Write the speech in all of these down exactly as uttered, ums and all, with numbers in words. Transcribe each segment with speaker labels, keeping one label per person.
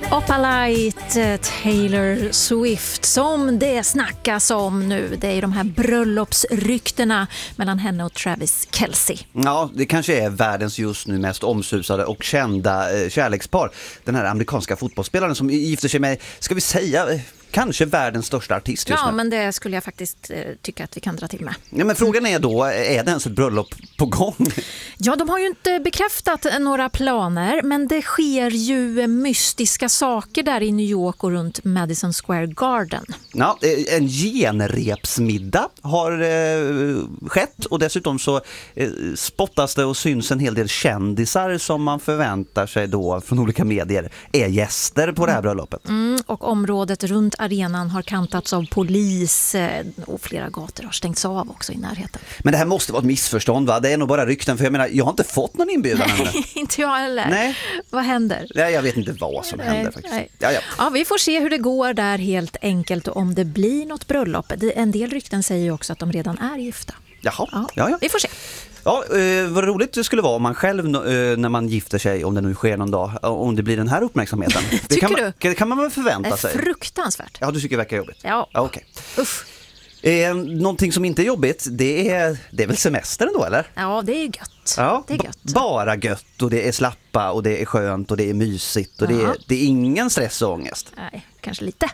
Speaker 1: Opalite, Taylor Swift, som det snackas om nu. Det är de här bröllopsryktena mellan henne och Travis Kelce.
Speaker 2: Ja, det kanske är världens just nu mest omsusade och kända eh, kärlekspar. Den här amerikanska fotbollsspelaren som gifter sig med, ska vi säga, eh, kanske världens största artist just
Speaker 1: ja,
Speaker 2: nu.
Speaker 1: Men det skulle jag faktiskt eh, tycka att vi kan dra till med.
Speaker 2: Ja, men frågan är då, är det ens ett bröllop på gång?
Speaker 1: Ja, de har ju inte bekräftat några planer, men det sker ju mystiska saker där i New York och runt Madison Square Garden.
Speaker 2: Ja, en genrepsmiddag har eh, skett och dessutom så eh, spottas det och syns en hel del kändisar som man förväntar sig då från olika medier är gäster på det här bröllopet.
Speaker 1: Mm, och området runt arenan har kantats av polis eh, och flera gator har stängts av också i närheten.
Speaker 2: Men det här måste vara ett missförstånd, va? Det är nog bara rykten, för jag menar, jag har inte fått någon inbjudan ännu.
Speaker 1: Nej, inte jag heller.
Speaker 2: Nej.
Speaker 1: Vad händer?
Speaker 2: Nej, jag vet inte vad som
Speaker 1: Nej,
Speaker 2: händer faktiskt.
Speaker 1: nej.
Speaker 2: Ja, ja.
Speaker 1: Ja, vi får se hur det går där helt enkelt och om det blir något bröllop. En del rykten säger ju också att de redan är gifta.
Speaker 2: Jaha,
Speaker 1: Ja,
Speaker 2: ja, ja.
Speaker 1: vi får se.
Speaker 2: Ja, eh, vad roligt det skulle vara om man själv eh, när man gifter sig, om det nu sker någon dag, om det blir den här uppmärksamheten. Det
Speaker 1: Tycker
Speaker 2: kan man,
Speaker 1: du?
Speaker 2: Det kan man väl förvänta
Speaker 1: Det är
Speaker 2: sig.
Speaker 1: fruktansvärt.
Speaker 2: Ja, du tycker det verkar jobbigt.
Speaker 1: Ja,
Speaker 2: Ja, okej.
Speaker 1: usch.
Speaker 2: Eh, någonting som inte är jobbigt, det är, det är väl semestern då, eller?
Speaker 1: Ja, det är gött.
Speaker 2: Ja,
Speaker 1: Det är
Speaker 2: b-
Speaker 1: gött.
Speaker 2: bara gött och det är slappa och det är skönt och det är mysigt och det är,
Speaker 1: Ja.
Speaker 2: det är ingen stress och ångest.
Speaker 1: Nej, kanske lite.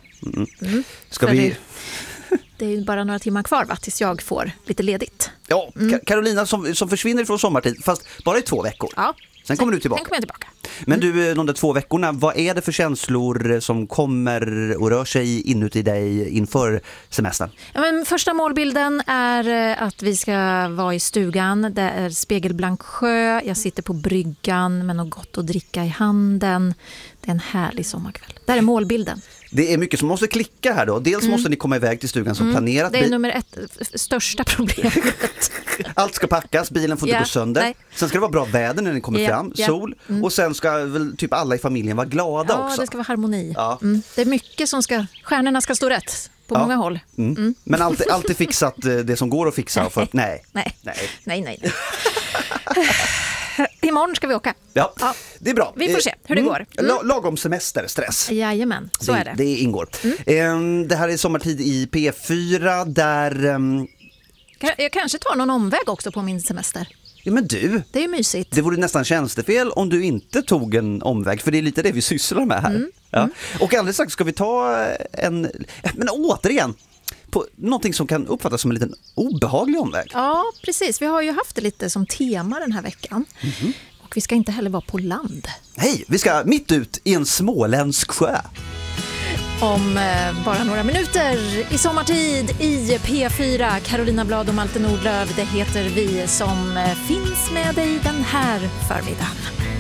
Speaker 2: Ska
Speaker 1: För
Speaker 2: vi...
Speaker 1: det- Det är ju bara några timmar kvar, va, tills jag får lite ledigt.
Speaker 2: Ja, Ka- Carolina som, som försvinner från sommartid, fast bara i två veckor.
Speaker 1: Ja.
Speaker 2: Sen kommer du tillbaka.
Speaker 1: Sen kommer jag tillbaka.
Speaker 2: Men du, de där två veckorna, vad är det för känslor som kommer och rör sig inuti dig inför semestern?
Speaker 1: Ja, men första målbilden är eh, att vi ska vara i stugan. Det är spegelblank sjö. Jag sitter på bryggan med något gott att dricka i handen. Det är en härlig sommarkväll. Där är målbilden.
Speaker 2: Det är mycket som måste klicka här då. Dels måste ni komma iväg till stugan som planerat.
Speaker 1: Det är
Speaker 2: Bi-
Speaker 1: nummer ett, f- största problemet.
Speaker 2: Allt ska packas, bilen får inte
Speaker 1: Ja,
Speaker 2: gå sönder.
Speaker 1: nej.
Speaker 2: Sen ska det vara bra väder när ni kommer
Speaker 1: Ja,
Speaker 2: fram,
Speaker 1: ja.
Speaker 2: sol. Och sen ska väl typ alla i familjen vara glada
Speaker 1: Ja,
Speaker 2: också.
Speaker 1: det ska vara harmoni.
Speaker 2: Ja.
Speaker 1: Mm. Det är mycket som ska, stjärnorna ska stå rätt på
Speaker 2: Ja.
Speaker 1: många håll.
Speaker 2: Mm. Men alltid, alltid fixat eh, det som går att fixa. För, nej.
Speaker 1: Nej,
Speaker 2: Nej.
Speaker 1: nej, nej. nej. Imorgon ska vi åka.
Speaker 2: Ja,
Speaker 1: Ja.
Speaker 2: det är bra.
Speaker 1: Vi får
Speaker 2: Eh,
Speaker 1: se hur det går. Mm.
Speaker 2: La- lagom semesterstress.
Speaker 1: Jajamän, så
Speaker 2: det,
Speaker 1: är det.
Speaker 2: Det ingår. Mm. Det här är sommartid i P fyra där... ehm,
Speaker 1: Ka- Jag kanske tar någon omväg också på min semester.
Speaker 2: ja, men du,
Speaker 1: Det är ju mysigt.
Speaker 2: det vore nästan tjänstefel om du inte tog en omväg, för det är lite det vi sysslar med här.
Speaker 1: Mm.
Speaker 2: Ja. Och alldeles strax ska vi ta en... Men återigen, på någonting som kan uppfattas som en liten obehaglig omväg.
Speaker 1: Ja, precis. Vi har ju haft det lite som tema den här veckan.
Speaker 2: Mhm.
Speaker 1: Och vi ska inte heller vara på land.
Speaker 2: Hej, vi ska mitt ut i en småländsk sjö.
Speaker 1: Om eh, bara några minuter i sommartid i P fyra. Carolina Blad och Malte Nordlöf, det heter vi som eh, finns med dig den här förmiddagen.